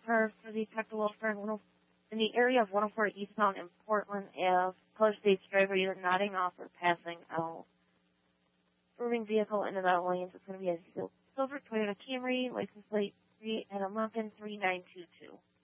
car for the Tech Welfare in the area of 104 eastbound in Portland Ave. Color State's driver either nodding off or passing out. Moving vehicle into the lanes. It's going to be a silver Toyota Camry, license plate 3 and a Mountain 3922.